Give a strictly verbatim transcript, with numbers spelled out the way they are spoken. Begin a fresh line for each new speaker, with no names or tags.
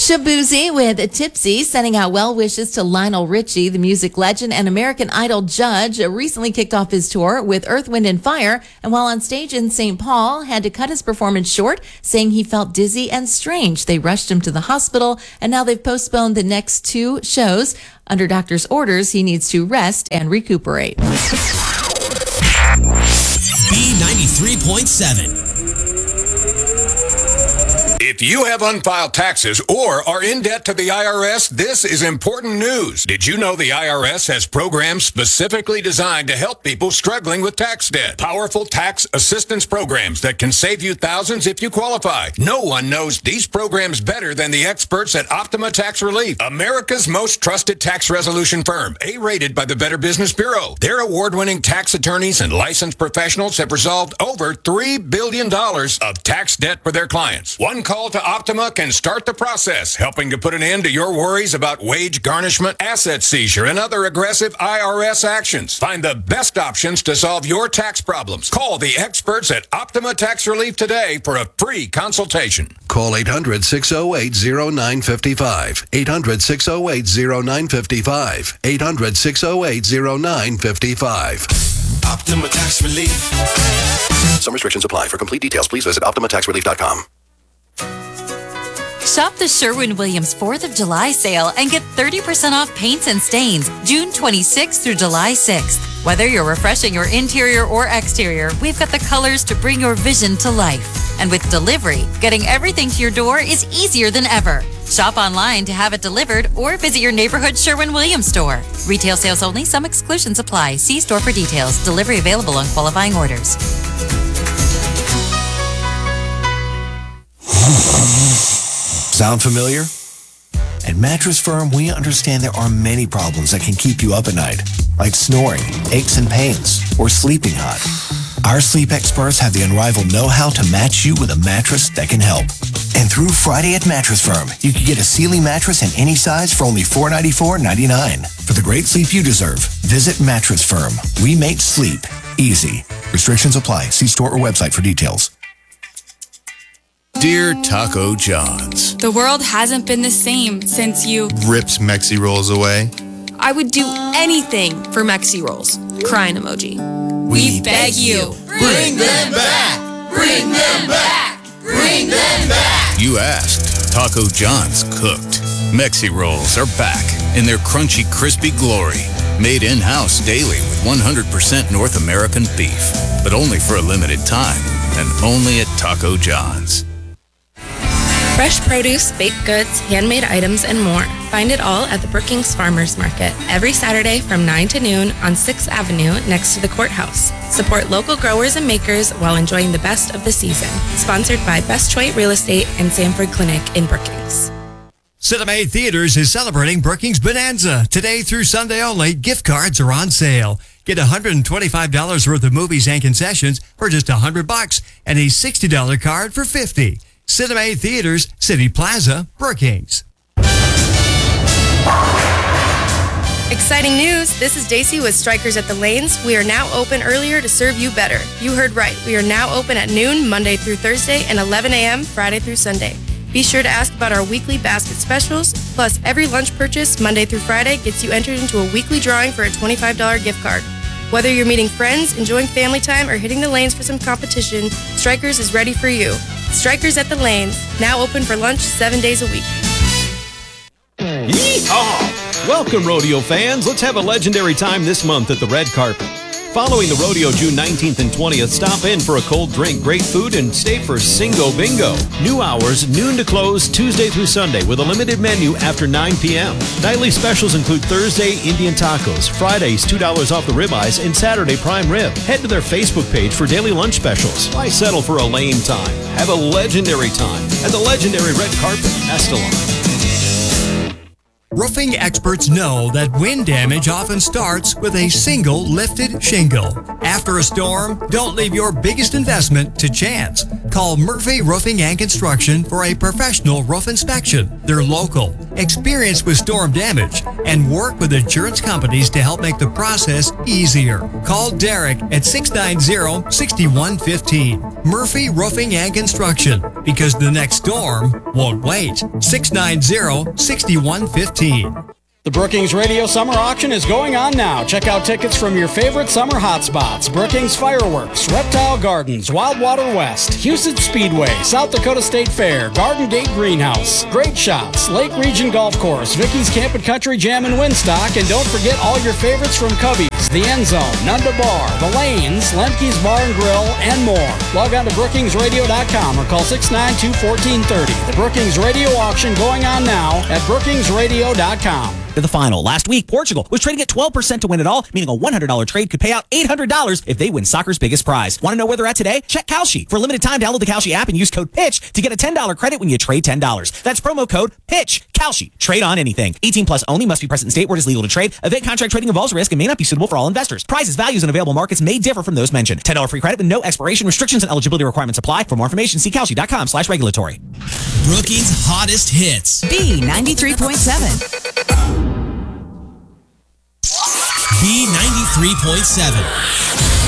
Shabuzi with Tipsy sending out well wishes to Lionel Richie, the music legend and American Idol judge, recently kicked off his tour with Earth, Wind and Fire, and while on stage in Saint Paul, had to cut his performance short, saying he felt dizzy and strange. They rushed him to the hospital, and now they've postponed the next two shows. Under doctor's orders, he needs to rest and recuperate.
B ninety-three point seven.
If you have unfiled taxes or are in debt to the I R S, this is important news. Did you know the I R S has programs specifically designed to help people struggling with tax debt? Powerful tax assistance programs that can save you thousands if you qualify. No one knows these programs better than the experts at Optima Tax Relief, America's most trusted tax resolution firm, A-rated by the Better Business Bureau. Their award-winning tax attorneys and licensed professionals have resolved over three billion dollars of tax debt for their clients. One call to Optima can start the process, helping to put an end to your worries about wage garnishment, asset seizure, and other aggressive I R S actions. Find the best options to solve your tax problems. Call the experts at Optima Tax Relief today for a free consultation.
Call eight hundred, six oh eight, oh nine five five. eight hundred, six oh eight, oh nine five five. eight hundred, six oh eight, oh nine five five.
Optima Tax Relief.
Some restrictions apply. For complete details, please visit optima tax relief dot com.
Shop the Sherwin-Williams fourth of July sale and get thirty percent off paints and stains June twenty-sixth through July sixth. Whether you're refreshing your interior or exterior, we've got the colors to bring your vision to life. And with delivery, getting everything to your door is easier than ever. Shop online to have it delivered or visit your neighborhood Sherwin-Williams store. Retail sales only. Some exclusions apply. See store for details. Delivery available on qualifying orders.
Sound familiar? At Mattress Firm, we understand there are many problems that can keep you up at night, like snoring, aches and pains, or sleeping hot. Our sleep experts have the unrivaled know-how to match you with a mattress that can help. And through Friday at Mattress Firm, you can get a Sealy mattress in any size for only four hundred ninety-four ninety-nine. For the great sleep you deserve, visit Mattress Firm. We make sleep easy. Restrictions apply. See store or website for details.
Dear Taco John's,
the world hasn't been the same since you
ripped Mexi Rolls away.
I would do anything for Mexi Rolls. Crying emoji. We, we beg you.
Bring them back! Bring them back! Bring them back!
You asked. Taco John's cooked. Mexi Rolls are back in their crunchy, crispy glory. Made in-house daily with one hundred percent North American beef. But only for a limited time. And only at Taco John's.
Fresh produce, baked goods, handmade items, and more. Find it all at the Brookings Farmers Market every Saturday from nine to noon on sixth Avenue next to the courthouse. Support local growers and makers while enjoying the best of the season. Sponsored by Best Choice Real Estate and Sanford Clinic in Brookings.
Cinema Theaters is celebrating Brookings Bonanza. Today through Sunday only, gift cards are on sale. Get one hundred twenty-five dollars worth of movies and concessions for just one hundred bucks and a sixty dollars card for fifty dollars. Cinema Theaters, City Plaza, Brookings.
Exciting news! This is Daisy with Strikers at the Lanes. We are now open earlier to serve you better. You heard right. We are now open at noon, Monday through Thursday, and eleven a.m., Friday through Sunday. Be sure to ask about our weekly basket specials. Plus, every lunch purchase, Monday through Friday, gets you entered into a weekly drawing for a twenty-five dollars gift card. Whether you're meeting friends, enjoying family time, or hitting the lanes for some competition, Strikers is ready for you. Strikers at the Lanes, now open for lunch seven days a week.
Yeehaw! Welcome, rodeo fans. Let's have a legendary time this month at the red carpet. Following the rodeo June nineteenth and twentieth, stop in for a cold drink, great food, and stay for Singo Bingo. New hours, noon to close, Tuesday through Sunday, with a limited menu after nine p.m. Nightly specials include Thursday Indian tacos, Fridays two dollars off the ribeyes, and Saturday prime rib. Head to their Facebook page for daily lunch specials. Why settle for a lame time? Have a legendary time at the legendary red carpet, Estelon.
Roofing experts know that wind damage often starts with a single lifted shingle. After a storm, don't leave your biggest investment to chance. Call Murphy Roofing and Construction for a professional roof inspection. They're local, experience with storm damage, and work with insurance companies to help make the process easier. Call Derek at six nine zero, six one one five. Murphy Roofing and Construction, because the next storm won't wait. six nine zero, six one one five.
The Brookings Radio Summer Auction is going on now. Check out tickets from your favorite summer hotspots: Brookings Fireworks, Reptile Gardens, Wildwater West, Houston Speedway, South Dakota State Fair, Garden Gate Greenhouse, Great Shots, Lake Region Golf Course, Vicky's Camp and Country Jam in Winstock, and don't forget all your favorites from Cubby's, The End Zone, Nunda Bar, The Lanes, Lemke's Bar and Grill, and more. Log on to brookings radio dot com or call six nine two, one four three zero. The Brookings Radio Auction going on now at brookings radio dot com.
To the final. Last week, Portugal was trading at twelve percent to win it all, meaning a one hundred dollars trade could pay out eight hundred dollars if they win soccer's biggest prize. Want to know where they're at today? Check Kalshi. For a limited time, download the Kalshi app and use code PITCH to get a ten dollars credit when you trade ten dollars. That's promo code PITCH. Kalshi. Trade on anything. eighteen plus only. Must be present in state where it is legal to trade. Event contract trading involves risk and may not be suitable for all investors. Prices, values, and available markets may differ from those mentioned. ten dollars free credit with no expiration. Restrictions and eligibility requirements apply. For more information, see kalshi dot com slash regulatory.
Brookings' hottest hits.
B ninety-three point seven.
B ninety-three point seven.